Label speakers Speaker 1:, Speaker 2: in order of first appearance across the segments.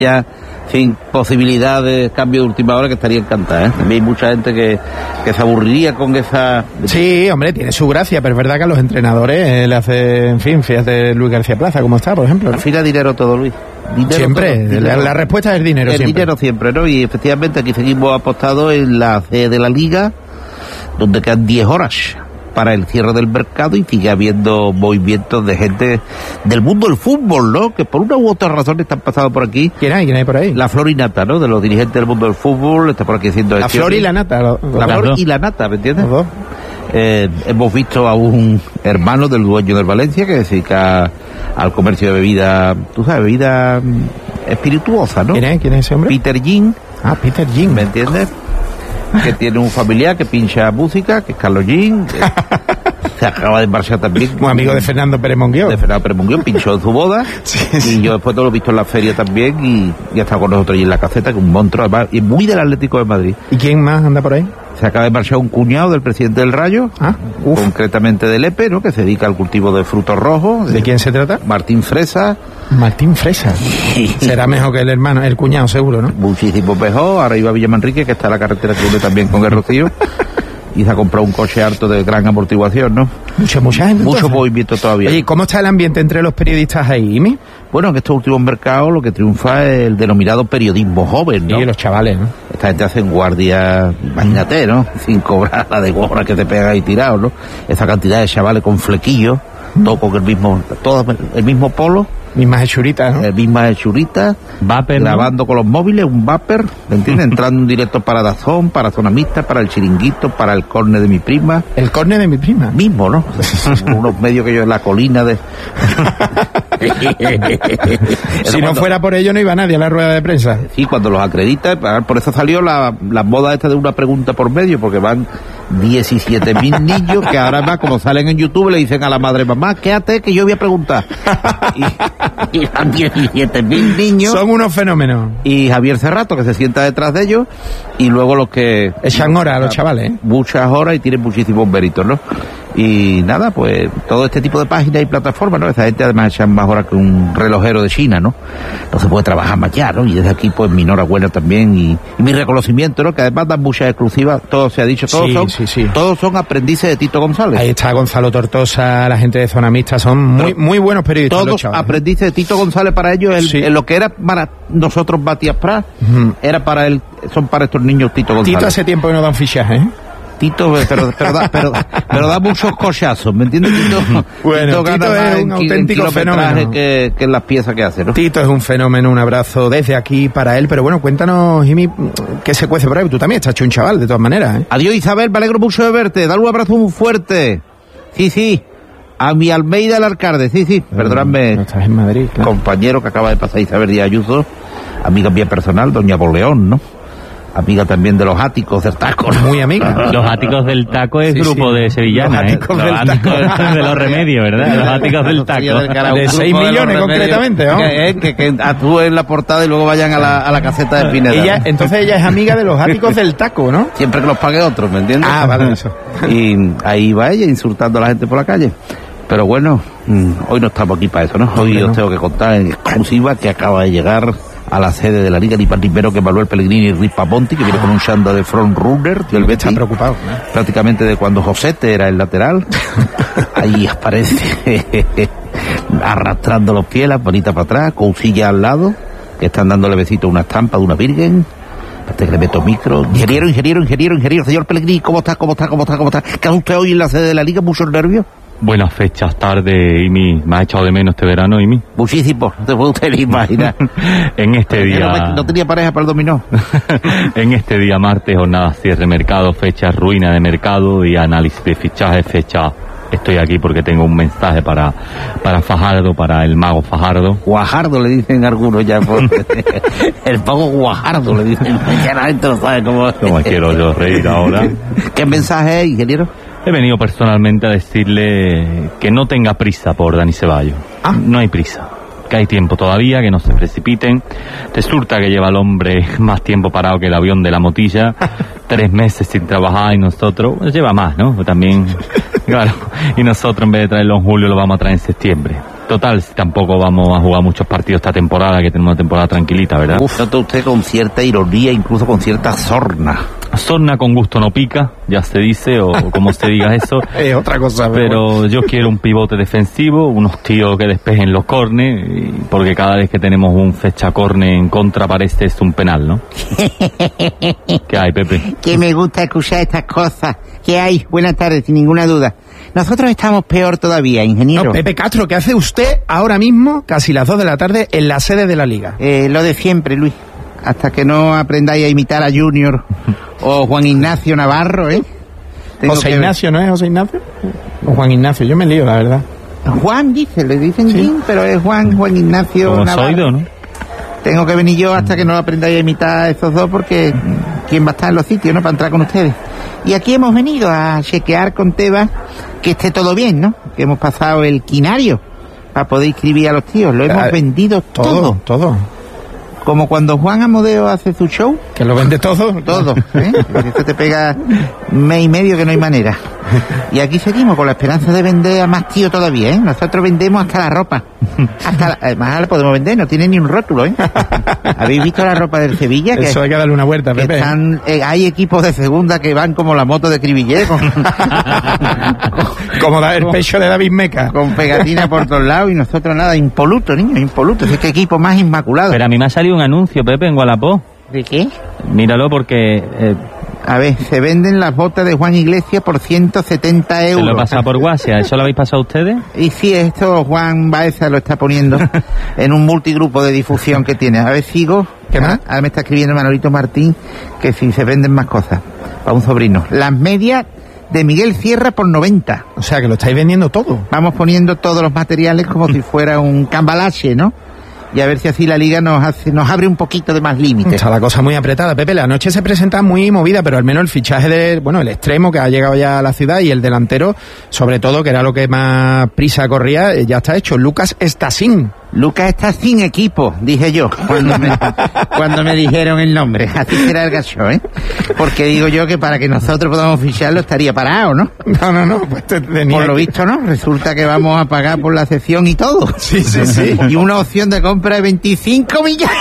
Speaker 1: ya, en fin, posibilidad de cambio de última hora, que estaría encantada, ¿eh? También hay mucha gente que se aburriría con esa...
Speaker 2: Sí, hombre, tiene su gracia, pero es verdad que a los entrenadores le hace, en fin, fíjate Luis García Plaza, ¿cómo está, por ejemplo? ¿no?
Speaker 1: Al final dinero todo, Luis. Dinero
Speaker 2: siempre,
Speaker 1: todo, dinero.
Speaker 2: La respuesta es dinero, siempre.
Speaker 1: Dinero siempre, ¿no? Y efectivamente aquí seguimos apostados en la sede de la Liga, donde quedan 10 horas para el cierre del mercado y sigue habiendo movimientos de gente del mundo del fútbol, ¿no? Que por una u otra razón están pasando por aquí.
Speaker 2: ¿Quién hay por ahí?
Speaker 1: La flor y nata, ¿no? De los dirigentes del mundo del fútbol, está por aquí haciendo...
Speaker 2: La flor y la nata.
Speaker 1: La flor y la nata, ¿me entiendes?
Speaker 2: Los dos.
Speaker 1: Hemos visto a un hermano del dueño del Valencia que se dedica al comercio de bebida, tú sabes, bebida espirituosa, ¿no?
Speaker 2: ¿Quién es ese hombre?
Speaker 1: Peter Jin.
Speaker 2: Ah, Peter Jin.
Speaker 1: ¿Me entiendes? Que tiene un familiar que pincha música, que es Carlos Jin, se acaba de marchar también.
Speaker 2: Un amigo de Fernando Pérez Monguió.
Speaker 1: De Fernando Pérez Monguió, pinchó en su boda.
Speaker 2: Sí.
Speaker 1: Y yo después todo lo he visto en la feria también y ha estado con nosotros allí en la caseta, que es un monstruo, además, y muy del Atlético de Madrid.
Speaker 2: ¿Y quién más anda por ahí?
Speaker 1: Se acaba de marchar un cuñado del presidente del Rayo, concretamente del EPE, ¿no? Que se dedica al cultivo de frutos rojos.
Speaker 2: ¿De quién se trata?
Speaker 1: Martín Fresa.
Speaker 2: Martín Fresa. Será mejor que el hermano, el cuñado, seguro, ¿no?
Speaker 1: Muchísimo mejor. Ahora iba a Villamanrique, que está en la carretera que une también con el Rocío. Y se ha comprado un coche harto de gran amortiguación, ¿no?
Speaker 2: Mucha gente.
Speaker 1: Mucho movimiento todavía.
Speaker 2: Oye, ¿cómo está el ambiente entre los periodistas ahí, Imi?
Speaker 1: Bueno, en estos últimos mercados lo que triunfa es el denominado periodismo joven, ¿no?
Speaker 2: Y los chavales, ¿no?
Speaker 1: Esta gente hace guardia, imagínate, ¿no? Sin cobrar la de gorra que te pegan ahí tirado, ¿no? Esa cantidad de chavales con flequillos, todo con el mismo polo.
Speaker 2: Mismas hechuritas, ¿no?
Speaker 1: Mismas hechuritas.
Speaker 3: Vapor,
Speaker 1: grabando, ¿no? Con los móviles, un vapor, ¿me entiendes? Entrando en directo para Dazón, para Zona Mixta, para el Chiringuito, para el Córner de mi prima.
Speaker 2: ¿El Córner de mi prima?
Speaker 1: Mismo, ¿no? Unos medios que yo en la colina de...
Speaker 2: Si no fuera por ello no iba nadie a la rueda de prensa.
Speaker 1: Sí, cuando los acredita, por eso salió la moda esta de una pregunta por medio, porque van 17.000 niños que ahora más, como salen en YouTube, le dicen a la madre, mamá, quédate que yo voy a preguntar. Y van 17.000 niños.
Speaker 2: Son unos fenómenos.
Speaker 1: Y Javier Cerrato, que se sienta detrás de ellos, y luego los que...
Speaker 2: Echan horas a los chavales, ¿eh?
Speaker 1: Muchas horas y tienen muchísimos méritos, ¿no? Y nada, pues todo este tipo de páginas y plataformas, ¿no? Esa gente además echan más horas que un relojero de China, ¿no? No se puede trabajar más ya, ¿no? Y desde aquí, pues mi enhorabuena también y mi reconocimiento, ¿no? Que además dan muchas exclusivas, todo se ha dicho, todos son aprendices de Tito González.
Speaker 2: Ahí está Gonzalo Tortosa, la gente de Zona Mixta, son muy buenos periodistas.
Speaker 1: Todos
Speaker 2: los chavales,
Speaker 1: aprendices de Tito González para ellos, en lo que era para nosotros Matías Prat, era para él, son para estos niños Tito González.
Speaker 2: Tito hace tiempo que no da un fichaje, ¿eh?
Speaker 1: Tito, pero da muchos cochazos, ¿me entiendes, Tito?
Speaker 2: Bueno, Tito es un auténtico fenómeno.
Speaker 1: Que en las piezas que hace, ¿no?
Speaker 2: Tito es un fenómeno, un abrazo desde aquí para él, pero bueno, cuéntanos, Jimmy, ¿qué se cuece por ahí? Tú también estás hecho un chaval, de todas maneras, ¿eh?
Speaker 1: Adiós, Isabel, me alegro mucho de verte, dale un abrazo muy fuerte. Sí, a mi Almeida el Alcalde, sí, perdóname.
Speaker 2: No estás en Madrid, claro.
Speaker 1: Compañero que acaba de pasar, Isabel Díaz Ayuso, amiga mía personal, doña Boleón, ¿no? Amiga también de los áticos del taco.
Speaker 2: Muy amiga.
Speaker 3: Los áticos del taco es grupo de sevillana,
Speaker 1: los áticos del
Speaker 3: áticos de los remedios, ¿verdad? Los áticos del taco.
Speaker 2: De 6 millones concretamente, ¿no?
Speaker 1: Que actúen la portada y luego vayan a la caseta de Pineda.
Speaker 2: Entonces ella es amiga de los áticos del taco, ¿no?
Speaker 1: Siempre que los pague otro, ¿me entiendes?
Speaker 2: Ah, vale, eso.
Speaker 1: Y ahí va ella insultando a la gente por la calle. Pero bueno, hoy no estamos aquí para eso, ¿no? Hoy os tengo que contar en exclusiva que acaba de llegar a la sede de la Liga, ni más ni menos que Manuel Pellegrini y Riz Paponti, que viene con un chándal de front runner del Betis.
Speaker 2: Está preocupado, ¿no?
Speaker 1: Prácticamente de cuando Josete era el lateral. Ahí aparece arrastrando los pies, las bonitas para atrás, Cousillas al lado, que están dándole besito a una estampa de una virgen. Este que le meto micro. Ingeniero, señor Pellegrini, ¿cómo está? ¿Qué hace usted hoy en la sede de la Liga? ¿Muchos nervios?
Speaker 3: Buenas fechas, tarde, Imi. ¿Me has echado de menos este verano, Imi?
Speaker 1: Muchísimo, no te puede usted imaginar.
Speaker 3: En este día...
Speaker 1: No tenía pareja para el dominó.
Speaker 3: En este día martes, jornada cierre mercado, fecha ruina de mercado y análisis de fichaje, fecha... Estoy aquí porque tengo un mensaje para Fajardo, para el mago Fajardo.
Speaker 1: Guajardo le dicen algunos ya. El mago Guajardo le dicen. Ya la gente no sabe cómo...
Speaker 3: ¿Cómo quiero yo reír ahora?
Speaker 1: ¿Qué mensaje es, ingeniero?
Speaker 3: He venido personalmente a decirle que no tenga prisa por Dani Ceballos. No hay prisa, que hay tiempo todavía, que no se precipiten. Resulta que lleva el hombre más tiempo parado que el avión de la Motilla, 3 meses sin trabajar, y nosotros, lleva más, ¿no? También, claro, y nosotros en vez de traerlo en julio lo vamos a traer en septiembre. Total, tampoco vamos a jugar muchos partidos esta temporada, que tenemos una temporada tranquilita, ¿verdad?
Speaker 1: Nota usted con cierta ironía, incluso con cierta sorna.
Speaker 3: Sorna con gusto no pica, ya se dice, o como se diga eso.
Speaker 2: Es otra cosa.
Speaker 3: Pero yo quiero un pivote defensivo, unos tíos que despejen los córner, porque cada vez que tenemos un fecha córner en contra parece es un penal, ¿no? ¿Qué hay, Pepe?
Speaker 4: Que me gusta escuchar estas cosas. ¿Qué hay? Buenas tardes, sin ninguna duda. Nosotros estamos peor todavía, ingeniero.
Speaker 2: No, Pepe Castro, ¿qué hace usted ahora mismo, casi las 2 de la tarde, en la sede de la Liga?
Speaker 4: Lo de siempre, Luis. Hasta que no aprendáis a imitar a Junior o Juan Ignacio Navarro, ¿eh?
Speaker 2: José Ignacio, ¿no es José Ignacio? O Juan Ignacio, yo me lío, la verdad.
Speaker 4: Juan dice, le dicen
Speaker 2: sí.
Speaker 4: Jim, pero es Juan Ignacio
Speaker 3: Como
Speaker 4: Navarro.
Speaker 3: Soido, ¿no?
Speaker 4: Tengo que venir yo hasta que no aprendáis a imitar a esos dos, porque ¿quién va a estar en los sitios, no? Para entrar con ustedes. Y aquí hemos venido a chequear con Tebas que esté todo bien, ¿no? Que hemos pasado el quinario para poder inscribir a los tíos. Lo hemos vendido todo.
Speaker 2: Todo.
Speaker 4: Como cuando Juan Amodeo hace su show.
Speaker 2: ¿Que lo vende todo?
Speaker 4: Todo, ¿eh? Esto te pega mes y medio que no hay manera. Y aquí seguimos con la esperanza de vender a más tío todavía, ¿eh? Nosotros vendemos hasta la ropa. Además la podemos vender, no tiene ni un rótulo, ¿eh? ¿Habéis visto la ropa del Sevilla? Que
Speaker 2: eso hay que darle una vuelta, Pepe.
Speaker 4: Hay equipos de segunda que van como la moto de Cribillé.
Speaker 2: Como el pecho de David Meca.
Speaker 4: Con pegatina por todos lados y nosotros nada, impoluto, niños, impoluto. Es que equipo más inmaculado.
Speaker 3: Pero a mí me ha salido un anuncio, Pepe, en Wallapop.
Speaker 4: ¿De qué?
Speaker 3: Míralo porque...
Speaker 4: A ver, se venden las botas de Juan Iglesias por 170 euros.
Speaker 3: ¿Se lo pasa por WhatsApp? ¿Eso lo habéis pasado ustedes?
Speaker 4: Y sí, esto Juan Baeza lo está poniendo en un multigrupo de difusión que tiene. A ver, sigo.
Speaker 2: ¿Qué más?
Speaker 4: Ahora me está escribiendo Manolito Martín que si se venden más cosas para un sobrino. Las medias de Miguel Sierra por 90.
Speaker 2: O sea, que lo estáis vendiendo todo.
Speaker 4: Vamos poniendo todos los materiales como si fuera un cambalache, ¿no? Y a ver si así la Liga nos abre un poquito de más límites.
Speaker 2: Está la cosa muy apretada, Pepe. La noche se presenta muy movida, pero al menos el fichaje el extremo que ha llegado ya a la ciudad y el delantero, sobre todo, que era lo que más prisa corría, ya está hecho. Lucas Stassin.
Speaker 4: Lucas está sin equipo, dije yo, cuando me dijeron el nombre. Así será el gacho, ¿eh? Porque digo yo que para que nosotros podamos ficharlo estaría parado, ¿no?
Speaker 2: No. Pues
Speaker 4: por lo visto, ¿no? Resulta que vamos a pagar por la sección y todo.
Speaker 2: Sí.
Speaker 4: Y una opción de compra de 25 millones.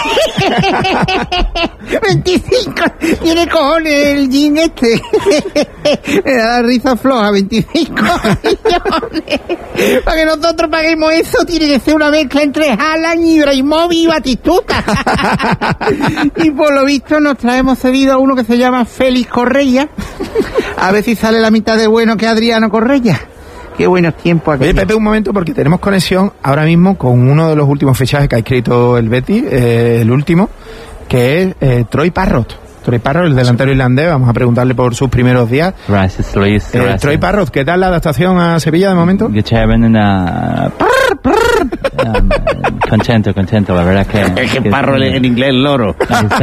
Speaker 4: 25. Tiene cojones el jean este. Me da la risa floja, 25 millones. Para que nosotros paguemos eso tiene que ser una mezcla entre Haaland, Ibrahimovic y Batistuta. Y por lo visto nos traemos cedido a uno que se llama Félix Correia. A ver si sale la mitad de bueno que Adriano Correia. Qué buenos tiempos aquí.
Speaker 2: Oye, Pepe, un momento, porque tenemos conexión ahora mismo con uno de los últimos fichajes que ha escrito el Betis, el último, que es Troy Parrott. Troy Parrott, el delantero irlandés, vamos a preguntarle por sus primeros días.
Speaker 3: Gracias, Luis.
Speaker 2: Troy Parrott, ¿qué tal la adaptación a Sevilla de momento?
Speaker 3: Contento, la verdad que...
Speaker 1: Es que Parrott en inglés loro.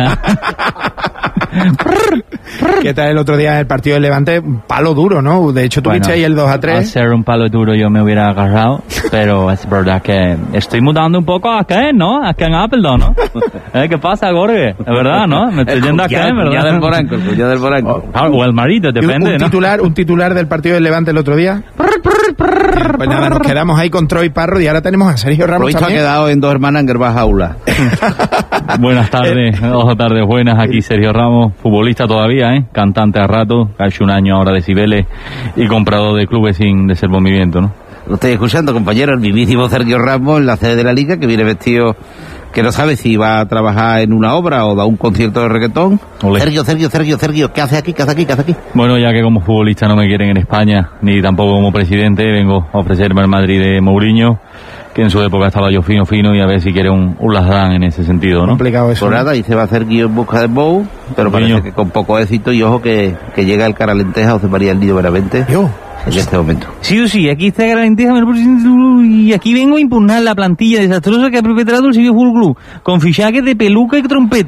Speaker 2: ¿Qué tal el otro día en el partido del Levante? Un palo duro, ¿no? De hecho, tuviste ahí el 2-3.
Speaker 3: Al ser un palo duro yo me hubiera agarrado, pero es verdad que estoy mudando un poco a Ken, ¿no? A Ken Appleton, ¿no? ¿Qué pasa, Jorge? Es verdad, ¿no? Me estoy yendo a Ken, ¿verdad?
Speaker 1: El cuñado del Poranco.
Speaker 3: O el marido, depende,
Speaker 2: un titular del partido del Levante el otro día. Pues nada, nos quedamos ahí con Troy Parrott y ahora tenemos a Sergio Ramos
Speaker 1: también.
Speaker 2: Ha
Speaker 1: quedado en Dos Hermanas en Gervás Aula.
Speaker 3: Buenas tardes, tardes buenas, aquí Sergio Ramos, futbolista todavía, cantante a rato, ha hecho un año ahora de Cibeles y comprador de clubes sin desenvolvimiento, ¿no?
Speaker 1: Lo estoy escuchando, compañero, el vivísimo Sergio Ramos en la sede de la Liga, que viene vestido, que no sabe si va a trabajar en una obra o da un concierto de reggaetón. Olé. Sergio, ¿qué hace aquí?
Speaker 3: Bueno, ya que como futbolista no me quieren en España, ni tampoco como presidente, vengo a ofrecerme al Madrid de Mourinho, que en su época estaba yo fino y a ver si quiere un Lasdan en ese sentido, ¿no?
Speaker 2: Complicado eso.
Speaker 1: Por nada, y se va a hacer guío en busca de Bou, pero parece que con poco éxito, y ojo que llega el Caralenteja o se María el Nido Veramente. En este momento.
Speaker 3: Sí, aquí está Caralenteja y aquí vengo a impugnar la plantilla desastrosa que ha perpetrado el Sevilla Fútbol Club, con fichajes de peluca y trompeta.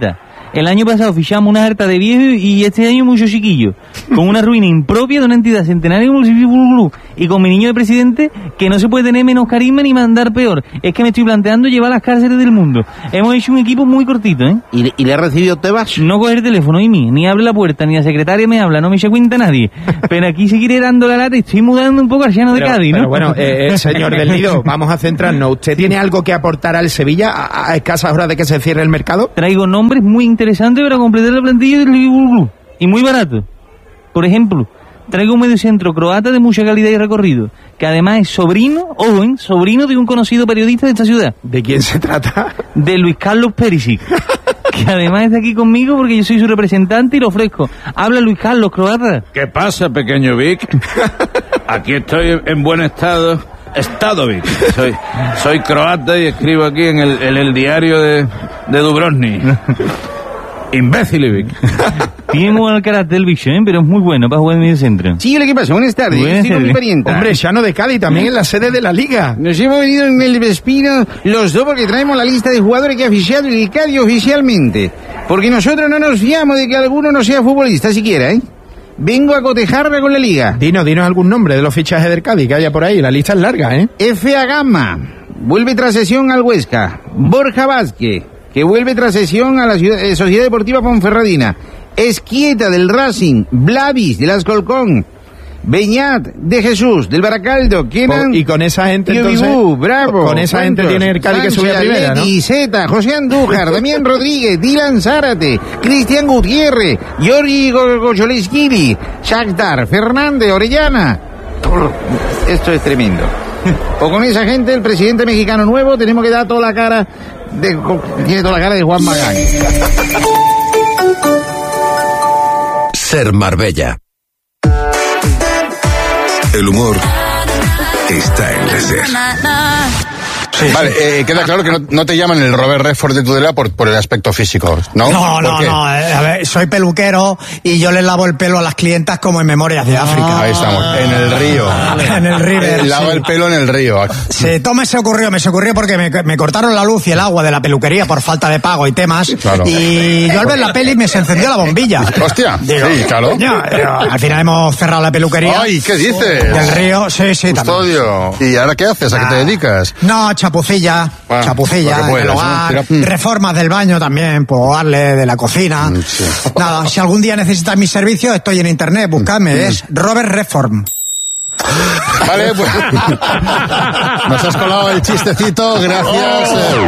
Speaker 3: El año pasado fichamos una harta de viejos y este año muchos chiquillos. Con una ruina impropia de una entidad centenaria como el club. Y con mi niño de presidente, que no se puede tener menos carisma ni mandar peor. Es que me estoy planteando llevar a las cárceles del mundo. Hemos hecho un equipo muy cortito, ¿eh?
Speaker 1: ¿Y le ha recibido Tebas?
Speaker 3: No coge el teléfono, ni abre la puerta, ni la secretaria me habla, no me echa cuenta nadie. Pero aquí seguiré dando la lata y estoy mudando un poco al llano de Cádiz, ¿no?
Speaker 2: Pero bueno, señor del Nido, vamos a centrarnos. ¿Usted tiene algo que aportar al Sevilla a escasas horas de que se cierre el mercado?
Speaker 3: Traigo nombres muy interesantes para completar la plantilla del Liverpool Club. Y muy barato. Por ejemplo, traigo un mediocentro croata de mucha calidad y recorrido, que además es sobrino de un conocido periodista de esta ciudad.
Speaker 2: ¿De quién se trata?
Speaker 3: De Luis Carlos Perisic. Que además está aquí conmigo porque yo soy su representante y lo ofrezco. Habla Luis Carlos, croata.
Speaker 5: ¿Qué pasa, pequeño Vic? Aquí estoy en buen estado. Vic. Soy croata y escribo aquí en el diario de Dubrovnik. Imbécil, Vic.
Speaker 3: Tiene muy mal carácter el bicho, pero es muy bueno para jugar en medio centro.
Speaker 1: Sí, ¿qué pasa? Buenas tardes. Estoy con mi parienta.
Speaker 2: Hombre, Llano de Cádiz, también en la sede de la Liga.
Speaker 1: Nos hemos venido en el Vespino los dos porque traemos la lista de jugadores que ha fichado el Cádiz oficialmente. Porque nosotros no nos fiamos de que alguno no sea futbolista siquiera, ¿eh? Vengo a cotejarla con la Liga.
Speaker 2: Dinos algún nombre de los fichajes del Cádiz que haya por ahí. La lista es larga, ¿eh?
Speaker 1: F.A. Gama, vuelve tras sesión al Huesca. Borja Vázquez, que vuelve tras sesión a la Sociedad Deportiva Ponferradina. Esquieta del Racing, Blavis del Alcorcón, Beñat de Jesús del Baracaldo, Kenan
Speaker 2: y con esa gente entonces
Speaker 1: bravo,
Speaker 2: con esa gente tiene el Cádiz que subir a primera, ¿no?
Speaker 1: Zeta, José Andújar, Damián Rodríguez, Dylan Zárate, Cristian Gutiérrez, Giorgi Gocholeskiri, Shakhtar, Fernández, Orellana. Esto es tremendo. O con esa gente el presidente mexicano nuevo tenemos que dar toda la cara tiene toda la cara de Juan Magán.
Speaker 6: Ser Marbella. El humor está en la SER.
Speaker 7: Sí, vale, queda claro que no te llaman el Robert Redford de Tudela por el aspecto físico, ¿no?
Speaker 8: No, a ver, soy peluquero y yo le lavo el pelo a las clientas como en Memorias de África.
Speaker 7: Ahí estamos, en el río.
Speaker 8: En el River.
Speaker 7: Lava el pelo en el río.
Speaker 8: Sí, todo me se ocurrió porque me cortaron la luz y el agua de la peluquería por falta de pago y temas. Claro. Y yo al ver la peli me se encendió la bombilla.
Speaker 7: Hostia, digo, sí, claro.
Speaker 8: Al final hemos cerrado la peluquería.
Speaker 7: Ay, ¿qué dices?
Speaker 8: Del río, sí,
Speaker 7: Custodio. ¿Y ahora qué haces? ¿A qué te dedicas?
Speaker 8: No, chapucilla en el hogar, reformas del baño también, puedo darle de la cocina. Sí. Nada, si algún día necesitas mis servicios, estoy en internet, buscadme, es Robert Reform.
Speaker 7: Vale, pues nos has colado el chistecito, gracias.